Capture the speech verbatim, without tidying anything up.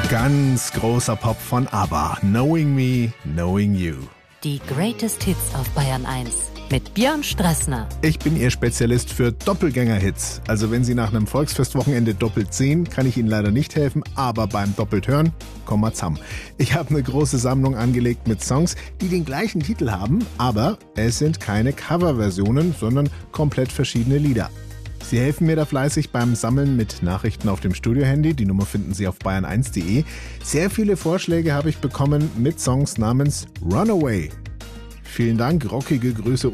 Ganz großer Pop von ABBA. Knowing Me, Knowing You. Die Greatest Hits auf Bayern eins mit Björn Strassner. Ich bin Ihr Spezialist für Doppelgänger-Hits. Also wenn Sie nach einem Volksfestwochenende doppelt sehen, kann ich Ihnen leider nicht helfen, aber beim doppelt hören, komm mal zusammen. Ich habe eine große Sammlung angelegt mit Songs, die den gleichen Titel haben, aber es sind keine Coverversionen, sondern komplett verschiedene Lieder. Sie helfen mir da fleißig beim Sammeln mit Nachrichten auf dem Studiohandy. Die Nummer finden Sie auf bayern eins punkt de. Sehr viele Vorschläge habe ich bekommen mit Songs namens Runaway. Vielen Dank, rockige Grüße